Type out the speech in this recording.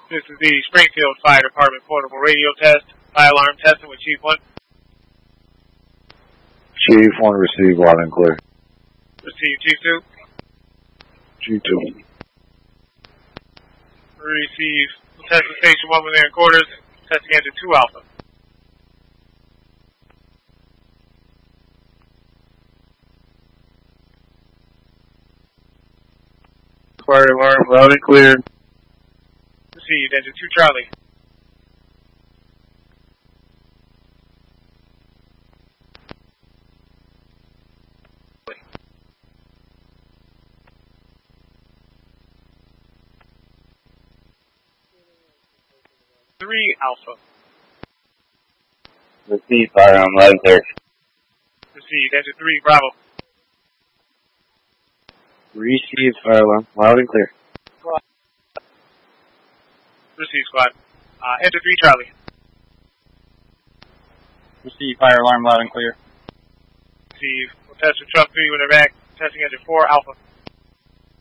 This is the Springfield Fire Department portable radio test. Fire alarm testing with Chief 1. Chief 1, receive loud and clear. Receive Chief 2. Chief 2. Receive testing station 1 within quarters. Testing engine 2 Alpha. Fire alarm loud and clear. Received engine 2 Charlie. Three Alpha. Receive fire alarm loud and clear. Received engine 3 Bravo. Receive fire alarm loud and clear. Receive squad. Enter 3 Charlie. Receive fire alarm loud and clear. Receive. We'll test with truck 3 when they're back. Testing engine 4 Alpha.